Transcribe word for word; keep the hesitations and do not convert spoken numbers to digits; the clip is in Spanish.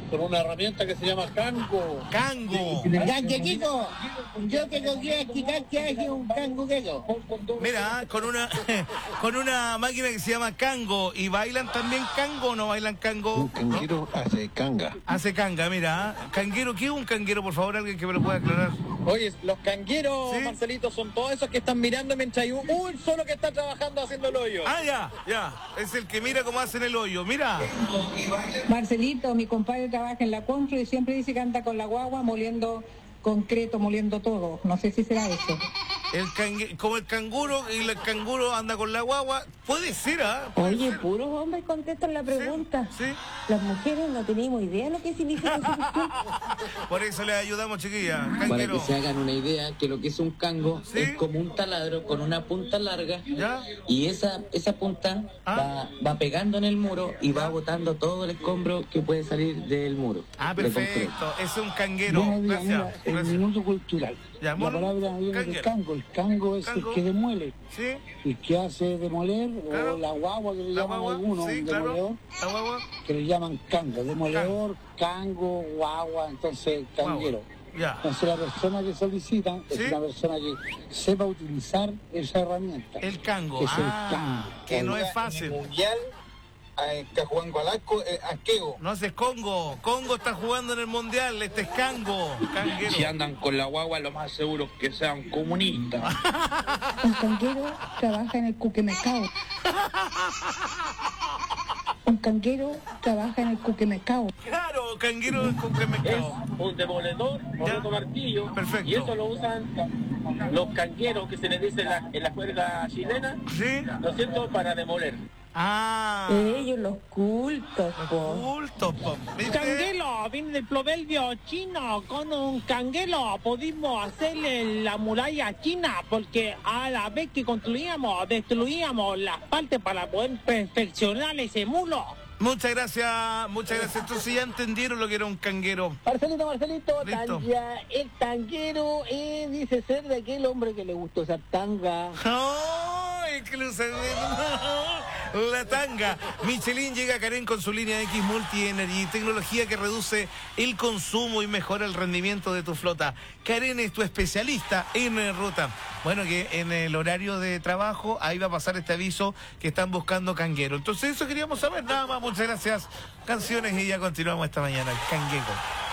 con una herramienta que se llama cango. Cango. Canguequico, yo te lo quiero explicar que hace un canguqueco. Mira, con una con una máquina que se llama cango. ¿Y bailan también cango o no bailan cango? Un canguero ¿No? hace canga. Hace canga, mira. Canguero, ¿qué es un canguero? Por favor, alguien que me lo pueda aclarar. Oye, los cangueros, ¿Sí? Marcelito, son todos esos que están mirando mientras hay un, un solo que está trabajando haciendo el hoyo. Ah, ya, ya. Es el que mira cómo hacen el hoyo. Mira. Marcelito, mi compadre trabaja en la Contra y siempre dice que anda con la guagua moliendo concreto, moliendo todo. No sé si será eso. El cangue- como el canguro, y el canguro anda con la guagua. Puede ser, ¿ah? Puede Oye, ser. puros hombres contestan la pregunta. Sí, sí. Las mujeres no tenemos idea lo que significa esa cuestión. Por eso les ayudamos, chiquillas. Para Canguero. que se hagan una idea, que lo que es un cango ¿Sí? es como un taladro con una punta larga ¿Ya? y esa esa punta Ah. va, va pegando en el muro y va botando todo el escombro que puede salir del muro. Ah, de concreto. perfecto. Es un canguero. Buenos días, Gracias. mira, el Gracias. minuto cultural. Ya, La mono, palabra viene canguero. del cango. El cango es Cango. el que demuele, ¿Sí? el que hace demoler, Claro. o la guagua que le La llaman guagua. algunos, Sí, un claro. demoledor, La guagua. que le llaman cango. Demoledor, cango, guagua, entonces canguero. Ya. Entonces la persona que solicita ¿Sí? es una persona que sepa utilizar esa herramienta. El cango. Es el Ah, cango. que no es En el fácil. mundial, está jugando al arco, eh, arqueo. No es Congo. Congo está jugando en el mundial. Este es cango. Canguero. Si andan con la guagua, lo más seguro es que sean comunistas. Un canguero trabaja en el cuquemecao. Un canguero trabaja en el cuquemecao. Claro, canguero con que me Es cago. un demoledor o Ya. otro martillo. Perfecto. Y eso lo usan los cangueros que se les dice en la, en la cuerda chilena, ¿Sí? ¿no es cierto? Para demoler. Ah. Ellos, los cultos, po. Culto, po. ¿Viste? Canguelo, viene del proverbio chino. Con un canguelo pudimos hacerle la muralla china porque a la vez que construíamos, destruíamos las partes para poder perfeccionar ese muro. Muchas gracias, muchas gracias. Entonces ya entendieron lo que era un canguero. Marcelito, Marcelito, Listo. tanga, el tanguero eh, dice ser de aquel hombre que le gustó usar tanga. ¡Ay, que lo sabe! La tanga. Michelin llega a Karen con su línea X Multi Energy, tecnología que reduce el consumo y mejora el rendimiento de tu flota. Karen es tu especialista en eh, ruta. Bueno, que en el horario de trabajo ahí va a pasar este aviso que están buscando canguero. Entonces eso queríamos saber, nada más. Muchas gracias. Canciones y ya continuamos esta mañana. Canguero.